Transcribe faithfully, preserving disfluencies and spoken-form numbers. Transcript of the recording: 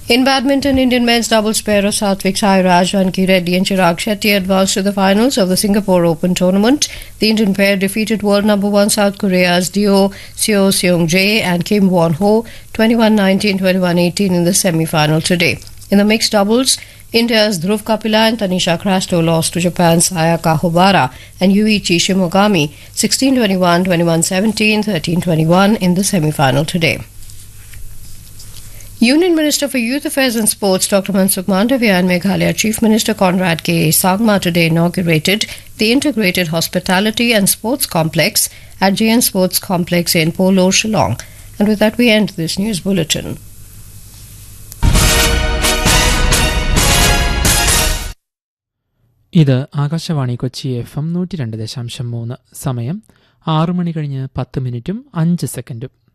In badminton, Indian men's doubles pair of Satvik Sairaj, Anki Reddy and Chirag Shetty advanced to the finals of the Singapore Open tournament. The Indian pair defeated world number one South Korea's Dio Seo Seung-jae and Kim Won-ho twenty-one nineteen, twenty-one eighteen in the semi-final today. In the mixed doubles, India's Dhruv Kapila and Tanisha Crasto lost to Japan's Ayaka Hobara and Yuichi Shimogami sixteen twenty-one, twenty-one seventeen, thirteen twenty-one in the semi-final today. Union Minister for Youth Affairs and Sports Doctor Mansukh Mandavia and Meghalaya Chief Minister Conrad K. Sangma today inaugurated the Integrated Hospitality and Sports Complex at J N Sports Complex in Polo, Shillong. And with that we end this news bulletin. ഇത് Akashvani Kochi F M നൂറ്റി രണ്ട് ദശാംശം മൂന്ന്. സമയം ആറു മണി കഴിഞ്ഞ് പത്ത് മിനിറ്റും അഞ്ച് സെക്കൻഡും.